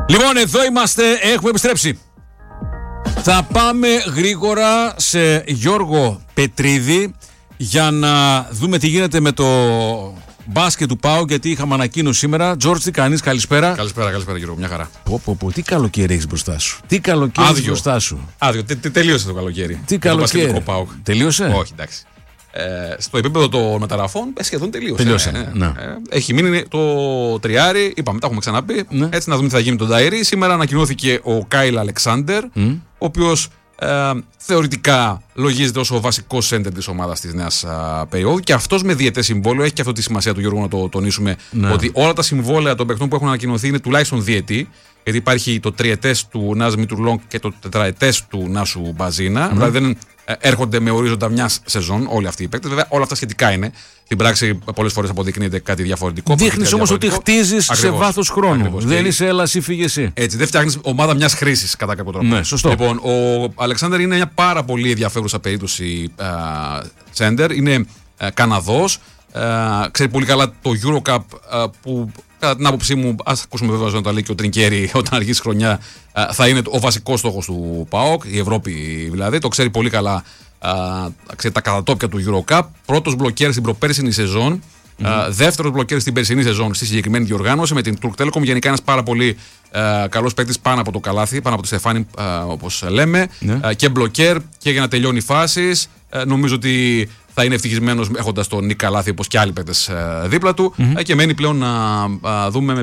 Λοιπόν, εδώ είμαστε, έχουμε επιστρέψει. Θα πάμε γρήγορα σε Γιώργο Πετρίδη για να δούμε τι γίνεται με το μπάσκετ του ΠΑΟΚ, γιατί είχαμε ανακοίνωση σήμερα. Τζόρτζ, τι κάνεις, καλησπέρα. Καλησπέρα Γιώργο, μια χαρά. Πω, τι καλοκαίρι έχεις μπροστά σου. Τι καλοκαίρι έχεις μπροστά σου. Άδειο, τελείωσε το καλοκαίρι. Τι καλοκαίρι. Τελείωσε. Όχι, εντάξει. Στο επίπεδο των μεταγραφών σχεδόν τελείωσε. Ναι. Έχει μείνει το τριάρι, είπαμε, τα έχουμε ξαναπεί. Ναι. Έτσι να δούμε τι θα γίνει με τον Νταϊρή. Σήμερα ανακοινώθηκε ο Κάιλ Αλεξάντερ, ο οποίος θεωρητικά λογίζεται ως ο βασικός σέντερ της ομάδας της νέας περίοδου, και αυτός με διετές συμβόλαιο. Έχει και αυτό τη σημασία του, Γιώργο, να το τονίσουμε, ότι όλα τα συμβόλαια των παιχτών που έχουν ανακοινωθεί είναι τουλάχιστον διετή. Γιατί υπάρχει το τριετές του Νάζ Μιτουρλόγκ και το τετραετές του Νάσου Μπαζίνα. Δηλαδή δεν έρχονται με ορίζοντα μιας σεζόν όλοι αυτοί οι παίκτες. Βέβαια, όλα αυτά σχετικά είναι. Στην πράξη, πολλές φορές αποδεικνύεται κάτι διαφορετικό. Δείχνεις όμως ότι χτίζεις σε βάθος χρόνου. Ακριβώς. Δεν είσαι έλα ή φύγε εσύ. Έτσι, δεν φτιάχνεις ομάδα μιας χρήσης κατά κάποιο τρόπο. Ναι, σωστό. Λοιπόν, ο Αλεξάνδερ είναι μια πάρα πολύ ενδιαφέρουσα περίπτωση σέντερ. Είναι Καναδός. Ξέρει πολύ καλά το Eurocup που, κατά την άποψή μου, ας ακούσουμε βέβαια να το λέει και ο Τρινκέρι όταν αρχίσει χρονιά, θα είναι ο βασικός στόχος του ΠΑΟΚ, η Ευρώπη δηλαδή. Το ξέρει πολύ καλά, ξέρει τα κατατόπια του Eurocup. Πρώτος μπλοκέρ στην προπέρσινη σεζόν. Δεύτερος μπλοκέρ στην περσινή σεζόν στη συγκεκριμένη διοργάνωση με την Turk Telecom. Γενικά ένας πάρα πολύ καλός παίκτης πάνω από το καλάθι, πάνω από το στεφάνι, όπως λέμε. Και μπλοκέρ και για να τελειώνει φάσεις. Νομίζω ότι θα είναι ευτυχισμένος έχοντας τον Νίκ Καλάθι, όπως και άλλοι παίκτες δίπλα του. Και μένει πλέον να δούμε με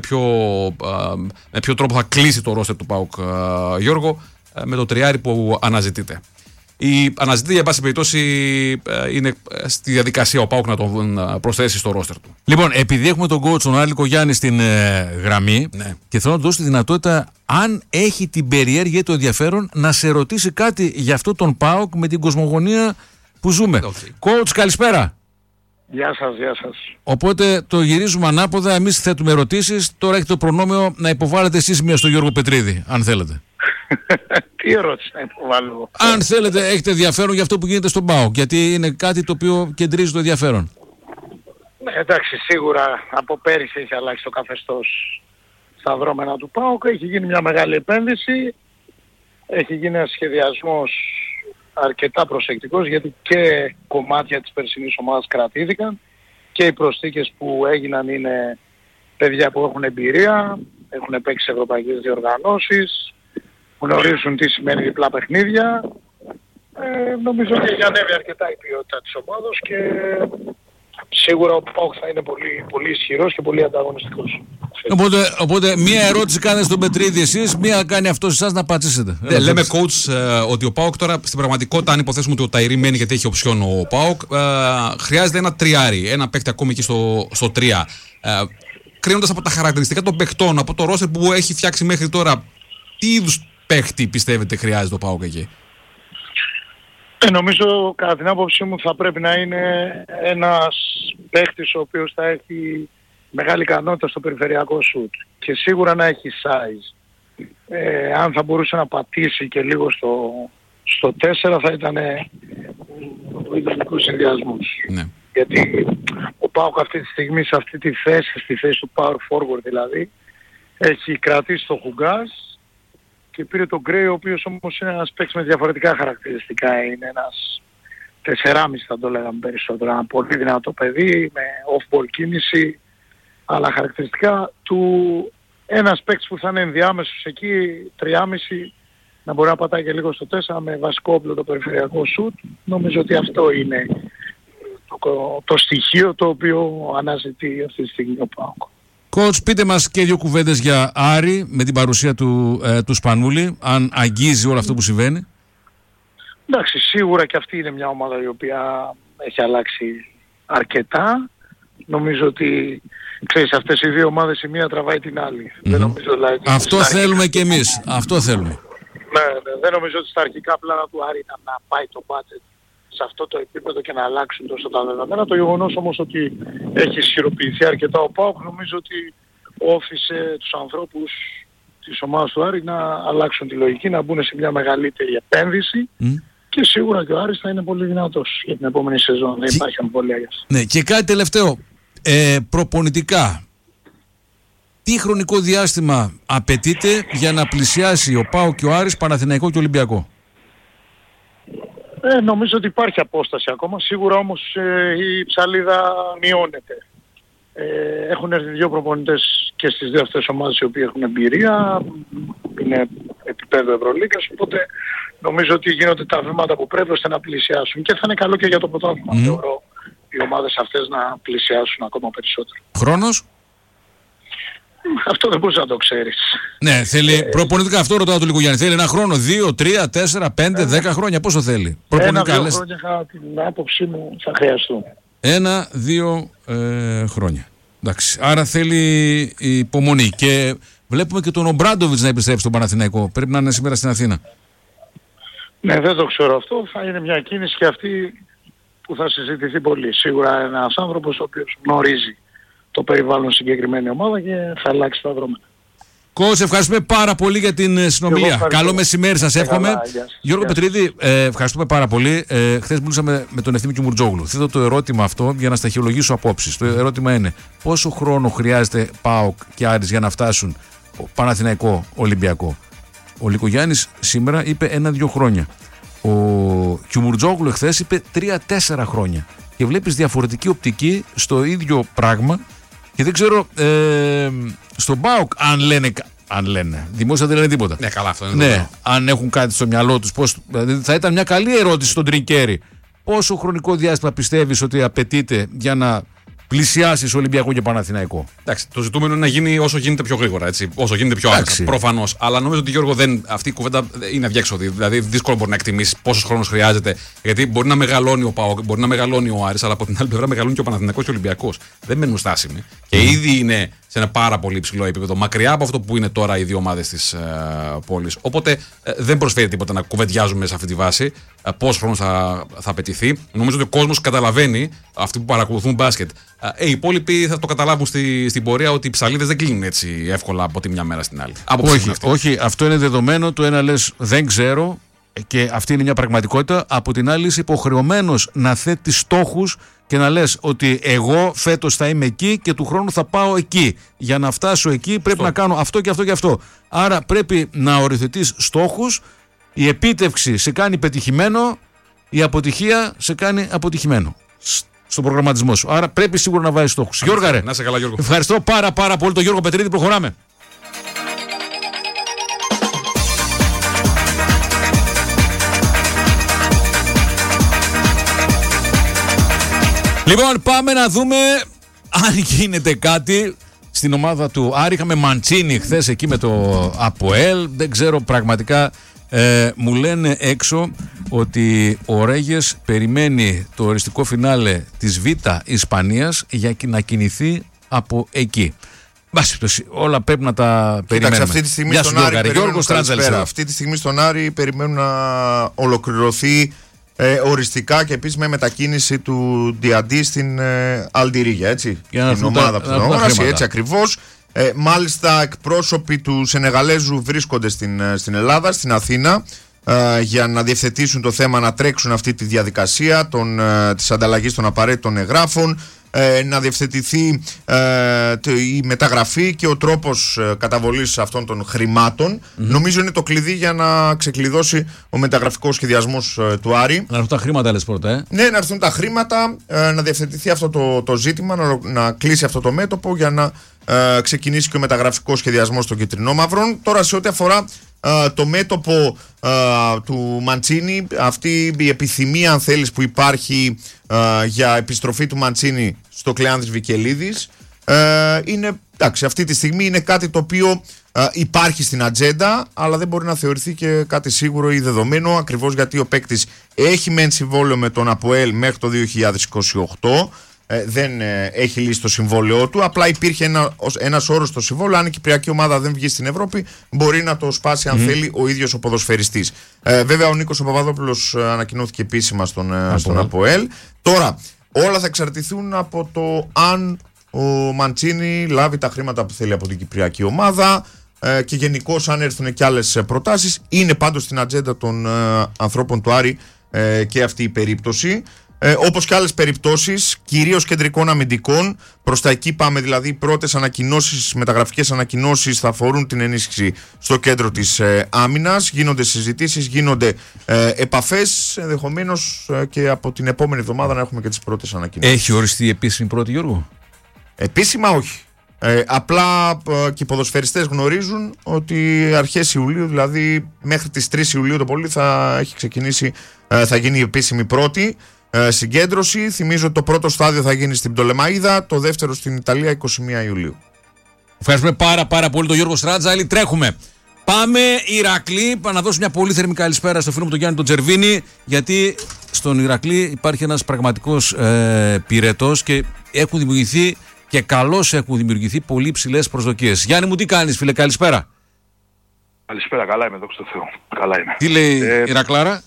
ποιο τρόπο θα κλείσει το ρόστερ του ΠΑΟΚ, Γιώργο, με το τριάρι που αναζητείται. Η αναζητή, για πάση περιπτώσει, είναι στη διαδικασία ο ΠΑΟΚ να τον προσθέσει στο ρόστερ του. Λοιπόν, επειδή έχουμε τον coach τον Άρη Κογιάννη στην γραμμή, και θέλω να του δώσω τη δυνατότητα, αν έχει την περιέργεια ή το ενδιαφέρον, να σε ρωτήσει κάτι για αυτό τον ΠΑΟΚ με την κοσμογονία που ζούμε. Coach, καλησπέρα. Γεια σας. Οπότε το γυρίζουμε ανάποδα, εμείς θέτουμε ερωτήσεις. Τώρα έχετε το προνόμιο να υποβάλλετε εσείς μία στο Γιώργο Πετρίδη, αν θέλετε. Τι ερώτηση να υποβάλω? Αν θέλετε, έχετε ενδιαφέρον για αυτό που γίνεται στον ΠΑΟΚ, γιατί είναι κάτι το οποίο κεντρίζει το ενδιαφέρον. Ναι, εντάξει, σίγουρα από πέρυσι έχει αλλάξει το καθεστώς στα δρόμενα του ΠΑΟΚ. Έχει γίνει μια μεγάλη επένδυση. Έχει γίνει ένας σχεδιασμός αρκετά προσεκτικός, γιατί και κομμάτια της περσινής ομάδας κρατήθηκαν και οι προσθήκες που έγιναν είναι παιδιά που έχουν εμπειρία, έχουν παίξει σε ευρωπαϊκές διοργανώσεις, γνωρίζουν τι σημαίνει διπλά παιχνίδια. Νομίζω ότι έχει ανέβει αρκετά η ποιότητα της ομάδας και σίγουρα ο ΠΑΟΚ θα είναι πολύ, πολύ ισχυρός και πολύ ανταγωνιστικός. Οπότε μία ερώτηση κάνετε στον Πετρίδη εσείς, μία κάνει αυτός εσάς να απαντήσετε. Λέμε coach ότι ο ΠΑΟΚ τώρα στην πραγματικότητα, αν υποθέσουμε ότι ο Ταϊρή μένει γιατί έχει οψιόν ο ΠΑΟΚ, χρειάζεται ένα τριάρι, ένα παίκτη ακόμη εκεί στο 3. Κρίνοντας από τα χαρακτηριστικά των παιχτών, από το ρόστερ που έχει φτιάξει μέχρι τώρα, τι είδους παίχτη πιστεύετε χρειάζεται ο ΠΑΟΚ εκεί? Νομίζω κατά την άποψή μου θα πρέπει να είναι ένας παίχτης ο οποίος θα έχει μεγάλη ικανότητα στο περιφερειακό σουτ και σίγουρα να έχει size. Αν θα μπορούσε να πατήσει και λίγο στο 4 θα ήταν ο ιδανικός συνδυασμός. Ναι. Γιατί ο ΠΑΟΚ αυτή τη στιγμή σε αυτή τη θέση, στη θέση του power forward δηλαδή, έχει κρατήσει το Χουγκάζ και πήρε τον Γκρέι, ο οποίος όμως είναι ένας παίκτης με διαφορετικά χαρακτηριστικά. Είναι ένας 4,5 θα το λέγαμε περισσότερο. Ένα πολύ δυνατό παιδί με off-ball κίνηση, αλλά χαρακτηριστικά του ένας παίκτης που θα είναι ενδιάμεσος εκεί, 3,5, να μπορεί να πατάει και λίγο στο 4 με βασικό όπλο το περιφερειακό σουτ. Νομίζω ότι αυτό είναι το στοιχείο το οποίο αναζητεί αυτή τη στιγμή ο ΠΑΟΚ. Coach, πείτε μας και δύο κουβέντες για Άρη με την παρουσία του Σπανούλη, αν αγγίζει όλο αυτό που συμβαίνει. Εντάξει, σίγουρα και αυτή είναι μια ομάδα η οποία έχει αλλάξει αρκετά. Νομίζω ότι, ξέρεις, αυτές οι δύο ομάδες η μία τραβάει την άλλη. Δεν νομίζω, δηλαδή, αυτό θέλουμε κι εμείς. Αυτό θέλουμε. Ναι, δεν νομίζω ότι στα αρχικά πλάνα του Άρη ήταν να πάει το budget σε αυτό το επίπεδο και να αλλάξουν τόσο τα δεδομένα. Το γεγονός όμως ότι έχει ισχυροποιηθεί αρκετά ο ΠΑΟΚ, νομίζω ότι όφησε τους ανθρώπους της ομάδας του Άρη να αλλάξουν τη λογική, να μπουν σε μια μεγαλύτερη επένδυση και σίγουρα και ο Άρης θα είναι πολύ δυνατός για την επόμενη σεζόν. Δεν υπάρχει αμφιβολία για αυτό. Ναι, και κάτι τελευταίο. Προπονητικά, τι χρονικό διάστημα απαιτείται για να πλησιάσει ο ΠΑΟΚ και ο Άρης Παναθηναϊκό και Ολυμπιακό? Νομίζω ότι υπάρχει απόσταση ακόμα. Σίγουρα όμως η ψαλίδα μειώνεται. Έχουν έρθει 2 προπονητές και στις 2 αυτές ομάδες οι οποίοι έχουν εμπειρία. Είναι επίπεδο Ευρωλίγκας, οπότε νομίζω ότι γίνονται τα βήματα που πρέπει ώστε να πλησιάσουν. Και θα είναι καλό και για το πρωτάθλημα, θεωρώ, οι ομάδες αυτές να πλησιάσουν ακόμα περισσότερο. Χρόνος? Αυτό δεν μπορείς να το ξέρεις. Ναι, θέλει προπονητικά, αυτό ρωτάω τον Λικογιάννη. Θέλει 1 χρόνο, 2, 3, 4, 5, 10 χρόνια, πόσο θέλει? 1-2 χρόνια κατά την άποψή μου θα χρειαστούν. 1-2 χρόνια. Εντάξει. Άρα θέλει υπομονή. Και βλέπουμε και τον Ομπράντοβιτς να επιστρέψει στον Παναθηναϊκό. Πρέπει να είναι σήμερα στην Αθήνα. Ναι, δεν το ξέρω αυτό. Θα είναι μια κίνηση και αυτή που θα συζητηθεί πολύ. Σίγουρα ένας άνθρωπος ο οποίος γνωρίζει το περιβάλλον συγκεκριμένη ομάδα και θα αλλάξει τα δρόμενα. Κώστας, ευχαριστούμε πάρα πολύ για την συνομιλία. Καλό μεσημέρι σας εύχομαι. Γιώργο Πετρίδη, ευχαριστούμε πάρα πολύ. Χθες μιλούσαμε με τον Ευθύμη Κιμουρτζόγλου. Θέτω το ερώτημα αυτό για να σταχυολογήσω απόψεις. Το ερώτημα είναι πόσο χρόνο χρειάζεται ΠΑΟΚ και Άρης για να φτάσουν Παναθηναϊκό Ολυμπιακό? Ο Λικογιάννης σήμερα είπε 1-2 χρόνια. Ο Κιμουρτζόγλου εχθές είπε 3-4 χρόνια. Και βλέπεις διαφορετική οπτική στο ίδιο πράγμα. Και δεν ξέρω στον ΠΑΟΚ αν λένε. Δημόσια δεν λένε τίποτα. Ναι, καλά, αυτό είναι. Ναι, αν έχουν κάτι στο μυαλό τους. Δηλαδή θα ήταν μια καλή ερώτηση στον Τρικέρι. Πόσο χρονικό διάστημα πιστεύεις ότι απαιτείται για να πλησιάσεις Ολυμπιακό και Παναθηναϊκό? Εντάξει, το ζητούμενο είναι να γίνει όσο γίνεται πιο γρήγορα, έτσι, όσο γίνεται πιο άμεσα. Προφανώς. Αλλά νομίζω ότι, Γιώργο, αυτή η κουβέντα είναι αδιέξοδη. Δηλαδή, δύσκολο μπορεί να εκτιμήσει πόσο χρόνο χρειάζεται. Γιατί μπορεί να μεγαλώνει ο ΠΑΟΚ, μπορεί να μεγαλώνει ο Άρης, αλλά από την άλλη πλευρά μεγαλώνει και ο Παναθηναϊκός και ο Ολυμπιακός. Δεν μένουν στάσιμοι. Και ήδη είναι σε ένα πάρα πολύ υψηλό επίπεδο, μακριά από αυτό που είναι τώρα οι 2 ομάδες της πόλης. Οπότε δεν προσφέρει τίποτα να κουβεντιάζουμε σε αυτή τη βάση πόσο χρόνο θα απαιτηθεί. Νομίζω ότι ο κόσμος καταλαβαίνει, αυτοί που παρακολουθούν μπάσκετ. Οι υπόλοιποι θα το καταλάβουν στην πορεία ότι οι ψαλίδες δεν κλείνουν έτσι εύκολα από τη μια μέρα στην άλλη. Όχι, αυτό είναι δεδομένο. Το ένα λες δεν ξέρω και αυτή είναι μια πραγματικότητα. Από την άλλη είσαι υποχρεωμένος να θέτεις στόχους και να λες ότι εγώ φέτος θα είμαι εκεί και του χρόνου θα πάω εκεί. Για να φτάσω εκεί πρέπει να κάνω αυτό και αυτό και αυτό. Άρα πρέπει να οριοθετείς στόχους. Η επίτευξη σε κάνει πετυχημένο, η αποτυχία σε κάνει αποτυχημένο στον προγραμματισμό σου. Άρα πρέπει σίγουρα να βάζεις στόχους. Γιώργα, ρε, να σε καλά, Γιώργο. Ευχαριστώ πάρα πολύ τον Γιώργο Πετρίδη. Προχωράμε. Λοιπόν, πάμε να δούμε αν γίνεται κάτι στην ομάδα του Άρη. Είχαμε Μαντσίνι χθες εκεί με το ΑΠΟΕΛ. Δεν ξέρω πραγματικά. Μου λένε έξω ότι ο Ρέγες περιμένει το οριστικό φινάλε της Β' Ισπανίας για να κινηθεί από εκεί. Όλα πρέπει να τα περιμένουμε. Αυτή τη στιγμή στον Άρη περιμένουν να ολοκληρωθεί οριστικά και επίσης με μετακίνηση του Διαντή στην Αλντιρίγια, έτσι, την ομάδα που θα αγοράσει, έτσι ακριβώς. Μάλιστα εκπρόσωποι του Σενεγαλέζου βρίσκονται στην Ελλάδα, στην Αθήνα, για να διευθετήσουν το θέμα, να τρέξουν αυτή τη διαδικασία της ανταλλαγής των απαραίτητων εγγράφων, να διευθετηθεί η μεταγραφή και ο τρόπος καταβολής αυτών των χρημάτων. Νομίζω είναι το κλειδί για να ξεκλειδώσει ο μεταγραφικός σχεδιασμός του Άρη. Να έρθουν τα χρήματα, λες πρώτα, Ναι, να έρθουν τα χρήματα, να διευθετηθεί αυτό το ζήτημα, να κλείσει αυτό το μέτωπο για να ξεκινήσει και ο μεταγραφικός σχεδιασμός των κυτρινόμαυρων. Τώρα, σε ό,τι αφορά το μέτωπο του Μαντσίνι, αυτή η επιθυμία, αν θέλεις, που υπάρχει για επιστροφή του Μαντσίνι στο Κλεάνθης Βικελίδης, είναι, εντάξει, αυτή τη στιγμή είναι κάτι το οποίο υπάρχει στην ατζέντα, αλλά δεν μπορεί να θεωρηθεί και κάτι σίγουρο ή δεδομένο, ακριβώς γιατί ο παίκτης έχει μεν συμβόλαιο με τον ΑΠΟΕΛ μέχρι το 2028. Δεν έχει λύσει το συμβόλαιό του. Απλά υπήρχε ένας όρος στο συμβόλαιο. Αν η κυπριακή ομάδα δεν βγει στην Ευρώπη, μπορεί να το σπάσει αν θέλει ο ίδιος ο ποδοσφαιριστής. Βέβαια, ο Νίκος ο Παπαδόπουλος ανακοινώθηκε επίσημα στον ΑΠΟΕΛ. Τώρα, όλα θα εξαρτηθούν από το αν ο Μαντσίνι λάβει τα χρήματα που θέλει από την κυπριακή ομάδα και γενικώς αν έρθουν και άλλες προτάσεις. Είναι πάντως στην ατζέντα των ανθρώπων του Άρη και αυτή η περίπτωση. όπως και άλλες περιπτώσεις, κυρίως κεντρικών αμυντικών. Προς τα εκεί πάμε, δηλαδή οι πρώτες ανακοινώσεις, μεταγραφικές ανακοινώσεις θα αφορούν την ενίσχυση στο κέντρο της άμυνας. Γίνονται συζητήσεις, γίνονται επαφές, ενδεχομένως και από την επόμενη εβδομάδα να έχουμε και τις πρώτες ανακοινώσεις. Έχει οριστεί επίσημη πρώτη, Γιώργο? Επίσημα όχι. Απλά και οι ποδοσφαιριστές γνωρίζουν ότι αρχές Ιουλίου, δηλαδή μέχρι τις 3 Ιουλίου το πολύ, θα έχει ξεκινήσει, θα γίνει η επίσημη πρώτη συγκέντρωση. Θυμίζω ότι το πρώτο στάδιο θα γίνει στην Πτολεμαΐδα, το δεύτερο στην Ιταλία 21 Ιουλίου. Ευχαριστούμε πάρα πολύ τον Γιώργο Στράτζαλη. Τρέχουμε. Πάμε Ηρακλή. Να δώσω μια πολύ θερμή καλησπέρα στο φίλο μου τον Γιάννη τον Τζερβίνη, γιατί στον Ηρακλή υπάρχει ένας πραγματικός πυρετός και έχουν δημιουργηθεί, και καλώς έχουν δημιουργηθεί, πολύ ψηλές προσδοκίες. Γιάννη μου, τι κάνεις, φίλε, καλησπέρα. Καλησπέρα, καλά είμαι, δόξα τω Θεώ. Καλά είμαι. Τι λέει η Ηρακλάρα?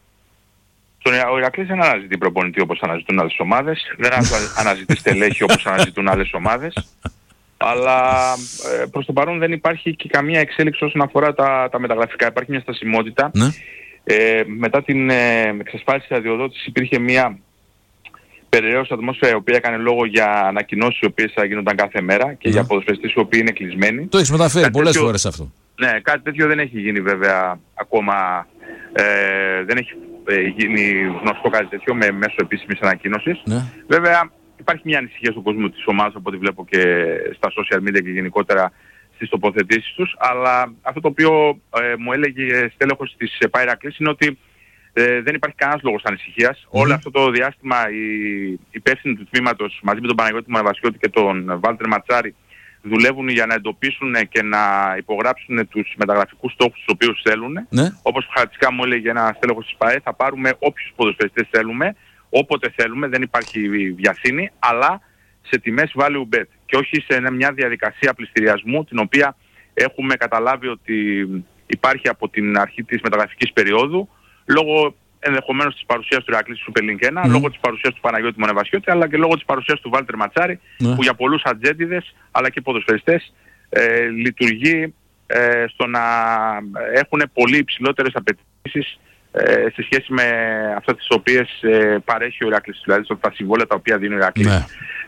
Ο Ηρακλής δεν αναζητεί προπονητή όπως αναζητούν άλλες ομάδες, δεν αναζητεί στελέχη όπως αναζητούν άλλες ομάδες, αλλά προς το παρόν δεν υπάρχει και καμία εξέλιξη όσον αφορά τα μεταγραφικά. Υπάρχει μια στασιμότητα. Ναι. Μετά την εξασφάλιση αδειοδότηση υπήρχε μια περιραίωση ατμόσφαιρα η οποία έκανε λόγο για ανακοινώσεις οι οποίες θα γίνονταν κάθε μέρα και για ποδοσφαιριστές οι οποίοι είναι κλεισμένοι. Το έχεις μεταφέρει πολλές φορές αυτό. Ναι, κάτι τέτοιο δεν έχει γίνει βέβαια ακόμα, δεν έχει γίνει γνωστό κάτι τέτοιο μέσω επίσημης ανακοίνωσης. Ναι. Βέβαια υπάρχει μια ανησυχία στον κόσμο της ομάδας, από ό,τι βλέπω και στα social media και γενικότερα στις τοποθετήσεις τους, αλλά αυτό το οποίο μου έλεγε στέλεχος της Ηρακλής είναι ότι δεν υπάρχει κανένας λόγος ανησυχίας. Όλο αυτό το διάστημα οι υπεύθυνοι του τμήματος μαζί με τον Παναγιώτη Μοναβασιώτη και τον Βάλτερ Ματσάρη δουλεύουν για να εντοπίσουν και να υπογράψουν τους μεταγραφικούς στόχους τους οποίους θέλουν. Ναι. Όπως χαρακτηριστικά μου έλεγε ένα στέλεχος της ΠΑΕ, θα πάρουμε όποιους ποδοσφαιριστές θέλουμε, όποτε θέλουμε, δεν υπάρχει βιασύνη, αλλά σε τιμές value bet και όχι σε μια διαδικασία πληστηριασμού, την οποία έχουμε καταλάβει ότι υπάρχει από την αρχή της μεταγραφικής περίοδου, λόγω ενδεχομένως της παρουσίας του Ηρακλή στη Super League 1, λόγω της παρουσίας του Παναγιώτη Μονεβασιώτη, αλλά και λόγω της παρουσίας του Βάλτερ Ματσάρη, που για πολλούς ατζέντιδες αλλά και ποδοσφαιριστές λειτουργεί στο να έχουν πολύ υψηλότερες απαιτήσεις σε σχέση με αυτές τις οποίες παρέχει ο Ηρακλής, δηλαδή τα συμβόλαια τα οποία δίνει ο Ηρακλής. Ναι.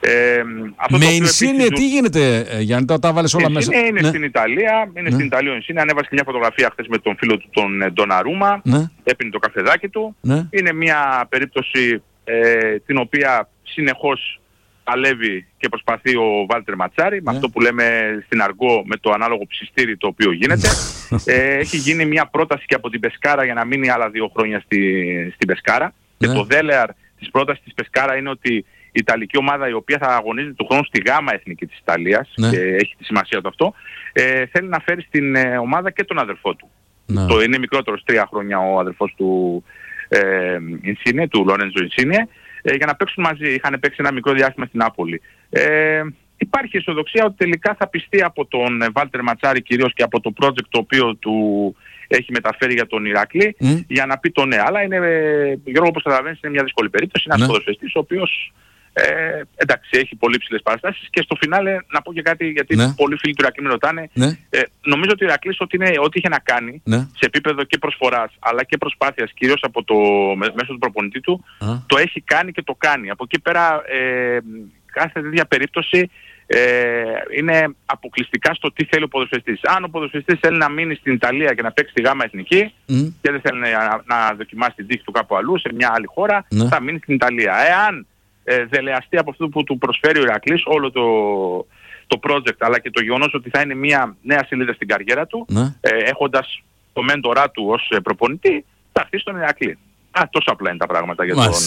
Με Insigne τι γίνεται, Γιάννη, τα βάλες όλα μέσα? Είναι στην Ιταλία, στην Ιταλία ο Insigne, ανέβασε και μια φωτογραφία χθες με τον φίλο του τον Ντοναρούμα, έπινε το καφεδάκι του. Είναι μια περίπτωση την οποία συνεχώς παλεύει και προσπαθεί ο Βάλτερ Ματσάρη, με αυτό που λέμε στην αργό, με το ανάλογο ψιστήρι το οποίο γίνεται. Έχει γίνει μια πρόταση και από την Πεσκάρα για να μείνει άλλα 2 χρόνια στην Πεσκάρα. Και το δέλεαρ της πρότασης της Πεσκάρα είναι ότι η Ιταλική ομάδα, η οποία θα αγωνίζεται του χρόνου στη Γάμα Εθνική της Ιταλίας, και έχει τη σημασία του αυτό, θέλει να φέρει στην ομάδα και τον αδερφό του. Το είναι μικρότερος 3 χρόνια ο αδερφός του Insigne, του Λορέντζο Insigne, για να παίξουν μαζί. Είχαν παίξει ένα μικρό διάστημα στην Νάπολη. Υπάρχει αισιοδοξία ότι τελικά θα πιστεί από τον Βάλτερ Ματσάρη κυρίως και από το project το οποίο του έχει μεταφέρει για τον Ηρακλή, για να πει το ναι. Αλλά είναι, Γιώργο, όπως καταλαβαίνεις, είναι μια δύσκολη περίπτωση. Ένας ποδοσφαιριστής ο οποίος εντάξει, έχει πολύ ψηλές παραστάσεις. Και στο φινάλε να πω και κάτι, γιατί πολλοί φίλοι του Ηρακλή με ρωτάνε. Νομίζω ότι ο Ηρακλής ό,τι είχε να κάνει σε επίπεδο και προσφοράς αλλά και προσπάθειας, κυρίως από μέσω του προπονητή του, το έχει κάνει και το κάνει. Από εκεί πέρα κάθε τέτοια περίπτωση είναι αποκλειστικά στο τι θέλει ο ποδοσφαιριστής. Αν ο ποδοσφαιριστής θέλει να μείνει στην Ιταλία και να παίξει στη Γάμα Εθνική και δεν θέλει να δοκιμάσει την τύχη του κάπου αλλού, σε μια άλλη χώρα, θα μείνει στην Ιταλία. Εάν δελεαστεί από αυτό που του προσφέρει ο Ηρακλής, όλο το project, αλλά και το γεγονός ότι θα είναι μια νέα σελίδα στην καριέρα του, έχοντας το μέντορά του ως προπονητή, θα έρθει στον Ηρακλή. Τόσο απλά είναι τα πράγματα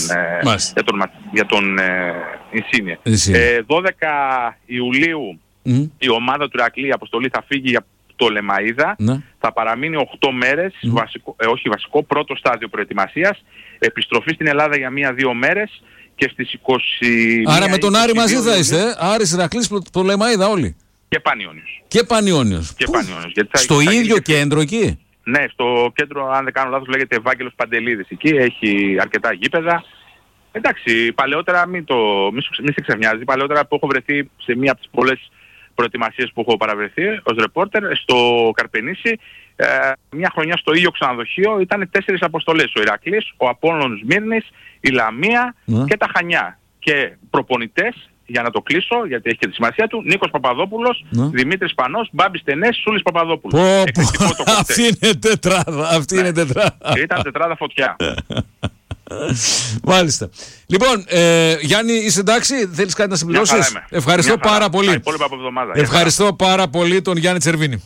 για τον Insigne. 12 Ιουλίου η ομάδα του Ηρακλή, η αποστολή, θα φύγει για το Λεμαΐδα. Θα παραμείνει 8 μέρες, βασικό πρώτο στάδιο προετοιμασίας, επιστροφή στην Ελλάδα για 1-2 μέρες και στις 20... Άρα με τον Άρη μαζί θα είστε, Άρης, Ηρακλής, το Λεμαΐδα όλοι. Και Πανιώνιος. Και Πανιώνιος. Στο ίδιο κέντρο εκεί? Ναι, στο κέντρο, αν δεν κάνω λάθος, λέγεται Ευάγγελος Παντελίδης. Εκεί έχει αρκετά γήπεδα. Εντάξει, παλαιότερα μην σε ξευνιάζει. Παλαιότερα που έχω βρεθεί σε μία από τις πολλές προετοιμασίες που έχω παραβρεθεί ως ρεπόρτερ, στο Καρπενήσι, μια χρονιά στο ίδιο ξενοδοχείο ήταν 4 αποστολές. Ο Ηρακλής, ο Απόλλων Σμύρνης, η Λαμία και τα Χανιά. Και προπονητές, για να το κλείσω, γιατί έχει και τη σημασία του, Νίκος Παπαδόπουλος, Δημήτρης Πανός, Μπάμπης Τενές, Σούλης Παπαδόπουλος. Αυτή είναι τετράδα. Ήταν τετράδα φωτιά. Μάλιστα. Λοιπόν, Γιάννη, είσαι εντάξει, θέλεις κάτι να συμπληρώσεις? Ευχαριστώ πάρα πολύ. Ευχαριστώ πάρα πολύ τον Γιάννη Τσερβίνη.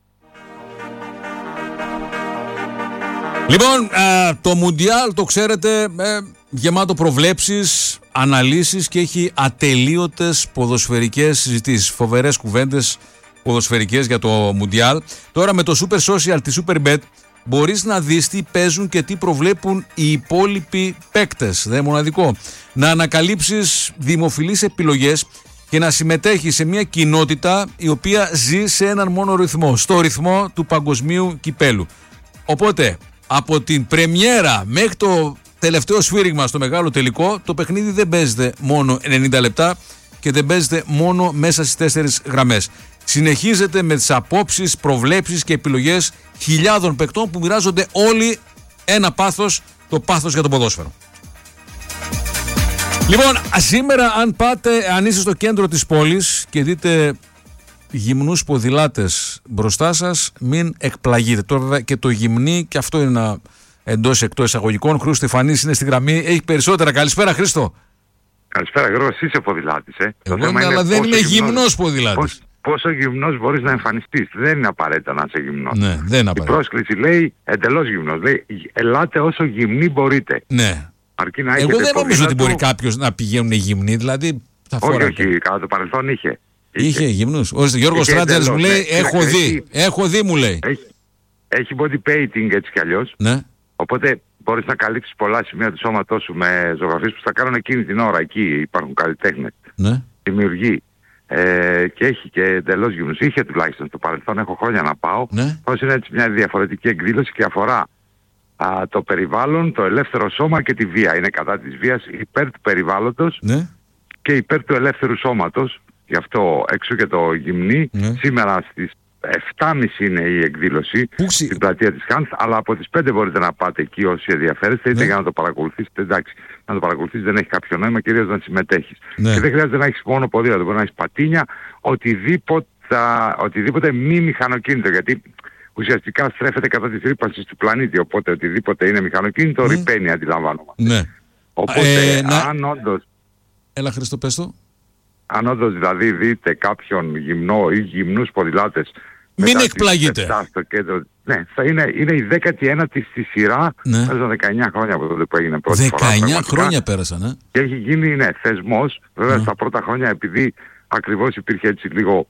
Λοιπόν, το Μουντιάλ το ξέρετε, γεμάτο προβλέψεις, αναλύσεις και έχει ατελείωτες ποδοσφαιρικές συζητήσεις, φοβερές κουβέντες ποδοσφαιρικές για το Μουντιάλ. Τώρα με το Super Social τη Superbet μπορείς να δεις τι παίζουν και τι προβλέπουν οι υπόλοιποι παίκτες. Δεν είναι μοναδικό. Να ανακαλύψεις δημοφιλείς επιλογές και να συμμετέχεις σε μια κοινότητα η οποία ζει σε έναν μόνο ρυθμό, στο ρυθμό του παγκοσμίου κυπέλου. Οπότε, από την πρεμιέρα μέχρι το τελευταίο σφύριγμα στο μεγάλο τελικό, το παιχνίδι δεν παίζεται μόνο 90 λεπτά και δεν παίζεται μόνο μέσα στις 4 γραμμές. Συνεχίζεται με τις απόψεις, προβλέψεις και επιλογές χιλιάδων παικτών που μοιράζονται όλοι ένα πάθος, το πάθος για το ποδόσφαιρο. Λοιπόν, σήμερα αν είστε στο κέντρο της πόλης και δείτε γυμνούς ποδηλάτες μπροστά σας, μην εκπλαγείτε. Τώρα και το γυμνί, και αυτό είναι ένα εντός εκτός εισαγωγικών. Χρήστος Στεφανής είναι στη γραμμή, έχει περισσότερα. Καλησπέρα, Χρήστο. Καλησπέρα, Γιώργο. Εσύ είσαι ποδηλάτης, Εγώ είμαι, αλλά δεν είμαι γυμνός ποδηλάτης. Πόσο γυμνός μπορείς να εμφανιστείς? Δεν είναι απαραίτητα να είσαι γυμνός. Ναι, δεν είναι απαραίτητα. Η πρόσκληση λέει εντελώς γυμνός. Λέει ελάτε όσο γυμνοί μπορείτε. Ναι. Αρκεί να εγώ δεν νομίζω ότι μπορεί κάποιος να πηγαίνουν γυμνοί, δηλαδή θα φοράει. Όχι, κατά το παρελθόν είχε. Είχε γυμνούς. Ο Γιώργος Τράτζελς μου λέει, έχω δει μου λέει. Έχει body painting έτσι κι αλλιώς. Ναι. Οπότε μπορείς να καλύψεις πολλά σημεία του σώματός σου με ζωγραφίες που θα κάνουν εκείνη την ώρα. Εκεί υπάρχουν καλλιτέχνες. Ναι. Δημιουργοί. Και έχει και εντελώς γυμνούς. Είχε τουλάχιστον στο παρελθόν, έχω χρόνια να πάω. Ναι. Πώς είναι έτσι μια διαφορετική εκδήλωση και αφορά το περιβάλλον, το ελεύθερο σώμα και τη βία. Είναι κατά της βίας, υπέρ του περιβάλλοντος και υπέρ του ελεύθερου σώματος. Γι' αυτό έξω και το γυμνί. Σήμερα στις 7.30 είναι η εκδήλωση στην πλατεία της Χάνθ, αλλά από τις 5 μπορείτε να πάτε εκεί όσοι ενδιαφέρεστε, είτε για να το παρακολουθήσετε. Εντάξει, να το παρακολουθήσεις δεν έχει κάποιο νόημα, κυρίως να συμμετέχεις. Και δεν χρειάζεται να έχεις μόνο ποδήλατο, μπορεί να έχεις πατίνια, οτιδήποτε μη μηχανοκίνητο, γιατί ουσιαστικά στρέφεται κατά της ρύπανσης του πλανήτη, οπότε οτιδήποτε είναι μηχανοκίνητο ρηπαίνει, αντιλαμβάνομαι. Ναι. Οπότε αν όντως... Έλα Χρήστο, πες το. Αν όντως δηλαδή δείτε κάποιον γυμνό ή γυμνούς ποδηλάτες, μην εκπλαγείτε. Στο κέντρο, ναι, θα είναι η 19η στη σειρά, πέρασαν 19 χρόνια από τότε που έγινε πρώτη φορά. 19 χρόνια πέρασαν, Και έχει γίνει, θεσμός. Βέβαια στα πρώτα χρόνια, επειδή ακριβώς υπήρχε έτσι λίγο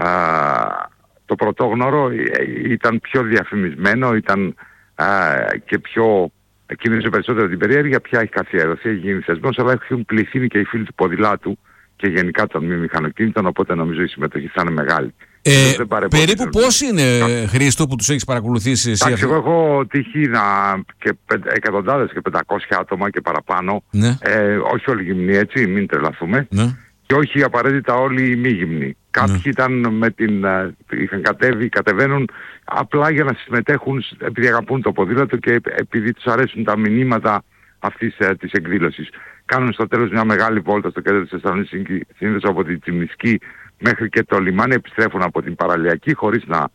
το πρωτόγνωρο, ήταν πιο διαφημισμένο, ήταν και πιο... κίνησε περισσότερο την περιέργεια, πια έχει καθιερωθεί, έχει γίνει θεσμός, αλλά έχουν πληθύνει και οι φίλοι του ποδηλάτου και γενικά των μη μηχανοκίνητων, οπότε νομίζω η συμμετοχή θα είναι μεγάλη. Περίπου πώς είναι, Χρήστο, που τους έχεις παρακολουθήσει εσύ? Εγώ έχω τύχει και εκατοντάδες και 500 άτομα και παραπάνω, όχι όλοι γυμνοί, έτσι, μην τρελαθούμε, και όχι απαραίτητα όλοι οι μη γυμνοί. Κάποιοι ήταν είχαν κατεβαίνουν απλά για να συμμετέχουν επειδή αγαπούν το ποδήλατο και επειδή τους αρέσουν τα μηνύματα αυτής της εκδήλωσης. Κάνουν στο τέλος μια μεγάλη βόλτα στο κέντρο της Θεσσαλονίκης, συνήθως από τη Τσιμισκή μέχρι και το λιμάνι, επιστρέφουν από την Παραλιακή χωρίς να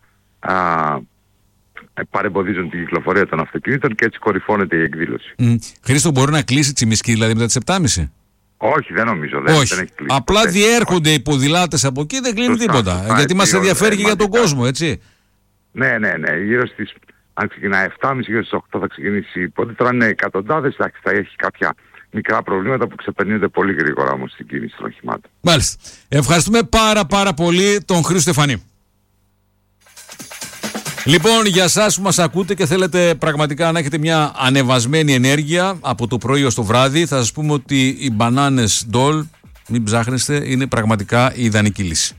παρεμποδίζουν την κυκλοφορία των αυτοκινήτων και έτσι κορυφώνεται η εκδήλωση. Χρήστο, μπορεί να κλείσει η Τσιμισκή δηλαδή μετά τις 7.30? Όχι, δεν νομίζω. Δεν έχει κλείσει. Απλά ποτέ διέρχονται οι ποδηλάτες από εκεί, δεν κλείνει τίποτα. Γιατί μας ενδιαφέρει και για τον κόσμο, έτσι. Ναι. Γύρω στις... Αν ξεκινάει 7.30, γύρω στις 8 θα ξεκινήσει. Οπότε τώρα είναι εκατοντάδες, θα έχει κάποια μικρά προβλήματα που ξεπερνούνται πολύ γρήγορα όμως στην κίνηση των οχημάτων. Μάλιστα. Ευχαριστούμε πάρα πολύ τον Χρήστο Στεφανή. Λοιπόν, για εσάς που μας ακούτε και θέλετε πραγματικά να έχετε μια ανεβασμένη ενέργεια από το πρωί ως το βράδυ, θα σας πούμε ότι οι μπανάνες Ντόλ, μην ψάχνεστε, είναι πραγματικά η ιδανική λύση.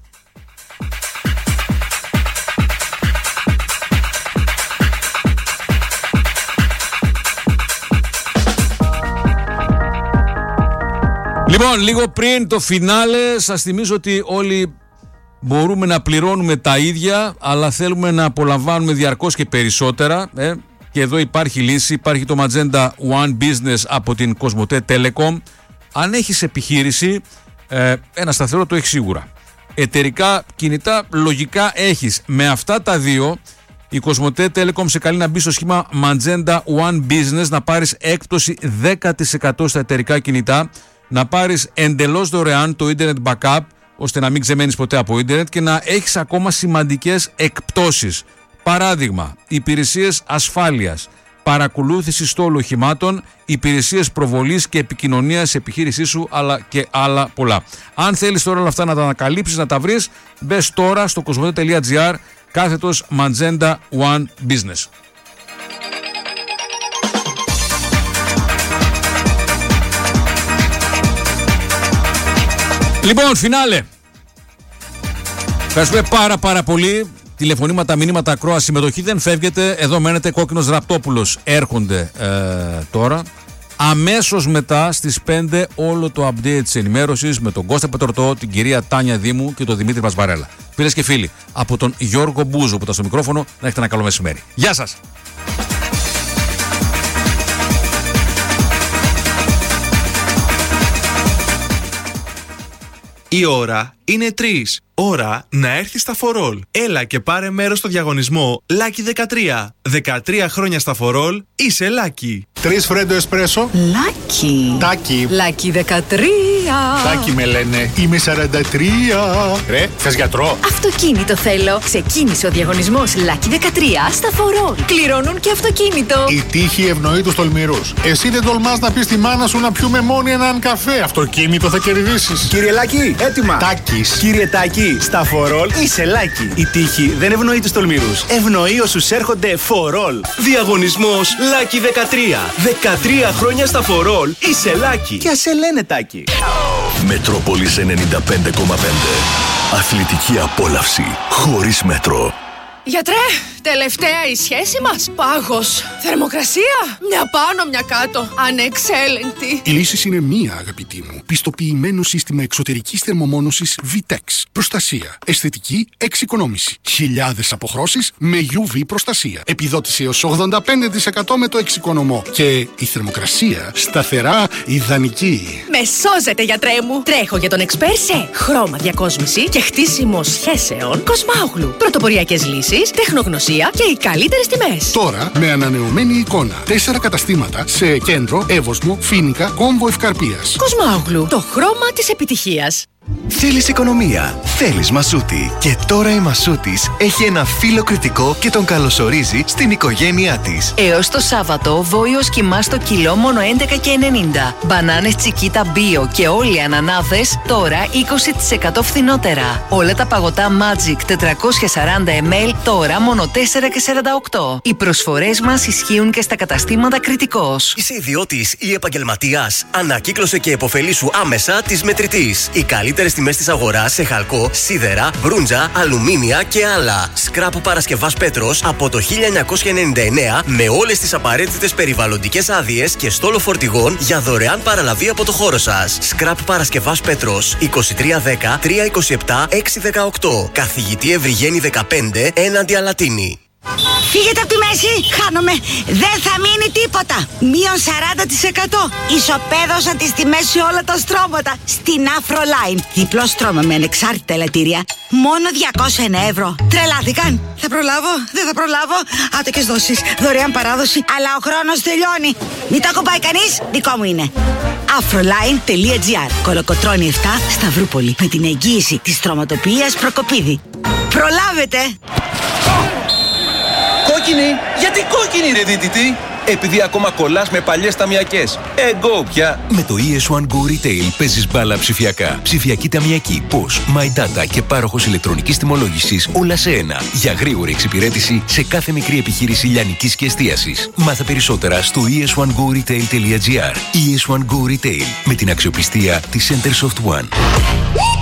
Λοιπόν, λίγο πριν το φινάλε, σας θυμίζω ότι όλοι μπορούμε να πληρώνουμε τα ίδια, αλλά θέλουμε να απολαμβάνουμε διαρκώς και περισσότερα. Και εδώ υπάρχει λύση, υπάρχει το Magenta One Business από την Cosmote Telecom. Αν έχεις επιχείρηση, ένα σταθερό το έχεις σίγουρα. Εταιρικά κινητά λογικά έχεις. Με αυτά τα δύο, η Cosmote Telecom σε καλεί να μπει στο σχήμα Magenta One Business, να πάρεις έκπτωση 10% στα εταιρικά κινητά, να πάρεις εντελώς δωρεάν το Internet Backup, ώστε να μην ξεμένεις ποτέ από Internet και να έχεις ακόμα σημαντικές εκπτώσεις. Παράδειγμα, υπηρεσίες ασφάλειας, παρακολούθηση στόλου οχημάτων, υπηρεσίες προβολής και επικοινωνίας σε επιχείρησή σου, αλλά και άλλα πολλά. Αν θέλεις τώρα όλα αυτά να τα ανακαλύψεις, να τα βρεις, μπες τώρα στο cosmote.gr / Magenta One Business. Λοιπόν, φινάλε. Ευχαριστούμε πάρα πολύ. Τηλεφωνήματα, μηνύματα, ακρόαση, συμμετοχή, δεν φεύγετε. Εδώ μένετε. Κόκκινος Ραπτόπουλος έρχονται τώρα. Αμέσως μετά στις 5 όλο το update της ενημέρωσης με τον Κώστα Πετροτό, την κυρία Τάνια Δήμου και τον Δημήτρη Πασβαρέλα. Φίλες και φίλοι, από τον Γιώργο Μπούζο που ήταν στο μικρόφωνο, να έχετε ένα καλό μεσημέρι. Γεια σας! Η ώρα είναι 3. Ώρα να έρθει στα For All. Έλα και πάρε μέρος στο διαγωνισμό Lucky 13. 13 χρόνια στα For All, είσαι Lucky. 3 φρέντο εσπρέσο. Lucky. Τάκι. Lucky 13. Τάκι με λένε. Είμαι 43. Ρε, θες γιατρό? Αυτοκίνητο θέλω. Ξεκίνησε ο διαγωνισμός Lucky 13 στα For All. Κληρώνουν και αυτοκίνητο. Η τύχη ευνοεί τους τολμηρούς. Εσύ δεν τολμάς να πεις στη μάνα σου να πιούμε μόνοι έναν καφέ. Αυτοκίνητο θα κερδίσεις. Κύριε Λάκη, έτοιμα. Τάκης. Κύριε Τάκη, στα For All είσαι Λάκη. Η τύχη δεν ευνοεί τους τολμηρούς. Ευνοεί όσους έρχονται For All. Διαγωνισμός Lucky 13. 13 χρόνια στα For All είσαι Λάκη. Και ας σε λένε Τάκη. Μετρόπολης 95,5. Αθλητική απόλαυση χωρίς μέτρο. Γιατρέ, τελευταία η σχέση μας. Πάγος. Θερμοκρασία. Μια πάνω, μια κάτω. Ανεξέλεγκτη. Η λύση είναι μία, αγαπητή μου. Πιστοποιημένο σύστημα εξωτερικής θερμομόνωσης VTEX. Προστασία. Αισθητική εξοικονόμηση. Χιλιάδες αποχρώσεις με UV προστασία. Επιδότηση έως 85% με το εξοικονομό. Και η θερμοκρασία σταθερά ιδανική. Με σώζετε, γιατρέ μου. Τρέχω για τον εξπέρ σε χρώμα διακόσμηση και χτίσιμο σχέσεων Κοσμάογλου. Πρωτοποριακές λύσεις, τεχνογνωσία και οι καλύτερες τιμές. Τώρα με ανανεωμένη εικόνα. 4 καταστήματα σε Κέντρο, Εύωσμο, Φοίνικα, Κόμβο Ευκαρπίας. Κοσμάογλου, το χρώμα της επιτυχίας. Θέλεις οικονομία, θέλεις Μασούτη. Και τώρα η Μασούτης έχει ένα φύλλο κριτικό και τον καλωσορίζει στην οικογένειά της. Έως το Σάββατο, βόηος κιμά στο κιλό μόνο 11,90. Μπανάνες Τσικίτα Bio και όλοι οι ανανάδες τώρα 20% φθηνότερα. Όλα τα παγωτά Magic 440 ml τώρα μόνο 4,48. Οι προσφορές μας ισχύουν και στα καταστήματα Κριτικός. Είσαι ιδιώτης ή επαγγελματίας? Ανακύκλωσε και επωφελήσου άμεσα της μετρητής. Η καλύτερες τιμές της αγοράς σε χαλκό, σίδερα, μπρούντζα, αλουμίνια και άλλα. Σκράπ Παρασκευάς Πέτρος από το 1999 με όλες τις απαραίτητες περιβαλλοντικές άδειες και στόλο φορτηγών για δωρεάν παραλαβή από το χώρο σας. Σκράπ Παρασκευάς Πέτρος 2310 327 618. Καθηγητή Ευρυγένη 15 έναντι Αλατίνη. Φύγετε από τη μέση, χάνομαι. Δεν θα μείνει τίποτα. Μείον 40%. Ισοπαίδωσαν τις τιμές σε όλα τα στρώματα. Στην Afroline. Διπλό στρώμα με ανεξάρτητα ελαττήρια. Μόνο 201 ευρώ. Τρελάθηκαν. Θα προλάβω, δεν θα προλάβω. Άτοκες δόσεις, δωρεάν παράδοση. Αλλά ο χρόνος τελειώνει. Μην τα κομπάει κανείς, δικό μου είναι. Afroline.gr. Κολοκοτρώνη 7, Σταυρούπολη. Με την εγγύηση της στρωματοποιίας Προκοπίδη. Προλάβετε. Κόκκινη! Γιατί κόκκινη ρε δίτητη? Επειδή ακόμα κολλάς με παλιές ταμιακές. Go πια! Με το ES1 Go Retail παίζεις μπάλα ψηφιακά. Ψηφιακή ταμιακή, POS, My Data και πάροχος ηλεκτρονικής τιμολόγησης όλα σε ένα. Για γρήγορη εξυπηρέτηση σε κάθε μικρή επιχείρηση λιανικής και εστίασης. Μάθε περισσότερα στο es1goretail.gr. ES1 Go Retail με την αξιοπιστία της Center Soft One.